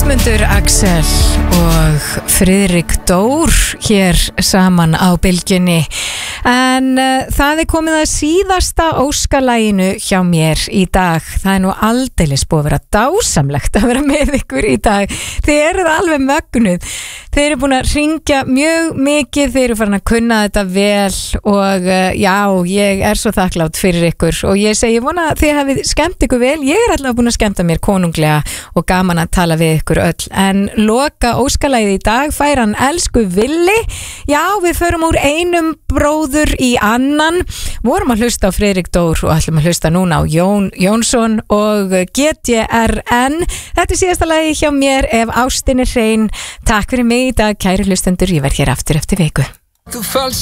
Sigmundur Axel og Friðrik Dór hér saman á bylgjunni. En það komið að síðasta óskalaginu hjá mér í dag. Það nú aldeilis búið að vera dásamlegt að vera með ykkur í dag. Þið eruð alveg mögnuð. Þið eru búin að hringja mjög mikið, þið eru farin að kunna þetta vel og já, ég er svo þakklátt fyrir ykkur og ég segi vona að þið hafið skemmt ykkur vel. Ég er allavega búin að skemmta mér konunglega og gaman að tala við ykkur öll. En loka óskalagið í dag fær hann elsku Villi. Já, við förum úr einum bróður í annan. Vorum að hlusta á Friðrik Dór og ætlum að hlusta núna á Jón Jónsson og GTRN. Þetta er síðasta lagi hjá mér, Ef ástin er hrein. Takk fyrir mig í dag, kæru hlustendur. Ég verð hér aftur eftir viku.